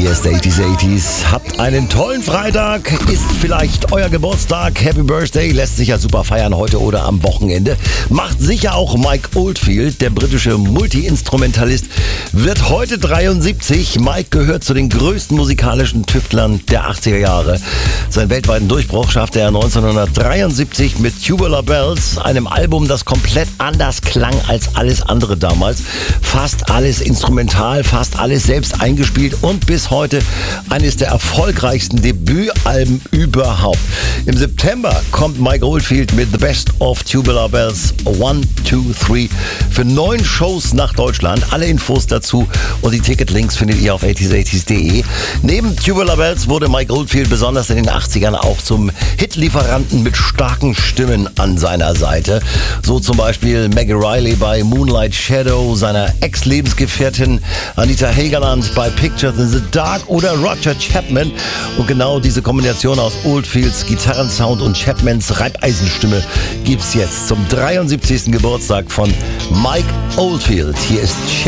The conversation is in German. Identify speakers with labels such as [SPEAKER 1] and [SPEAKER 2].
[SPEAKER 1] Hier ist 80s. Habt einen tollen Freitag. Ist vielleicht euer Geburtstag. Happy Birthday. Lässt sich ja super feiern heute oder am Wochenende. Macht sicher auch Mike Oldfield, der britische Multi-Instrumentalist, wird heute 73. Mike gehört zu den größten musikalischen Tüftlern der 80er Jahre. Seinen weltweiten Durchbruch schaffte er 1973 mit Tubular Bells, einem Album, das komplett anders klang als alles andere damals. Fast alles instrumental, fast alles selbst eingespielt und bis heute eines der erfolgreichsten Debütalben überhaupt. Im September kommt Mike Oldfield mit The Best of Tubular Bells 1, 2, 3 für 9 Shows nach Deutschland. Alle Infos dazu und die Ticketlinks findet ihr auf 80s80s.de. Neben Tubular Bells wurde Mike Oldfield besonders in den 80ern auch zum Hitlieferanten mit starken Stimmen an seiner Seite. So zum Beispiel Maggie Riley bei Moonlight Shadow, seiner Ex-Lebensgefährtin Anita Hagerland bei Pictures in the Dark oder Roger Chapman. Und genau diese Kombination aus Oldfields Gitarrensound und Chapmans Reibeisenstimme gibt's jetzt zum 73. Geburtstag von Mike Oldfield. Hier ist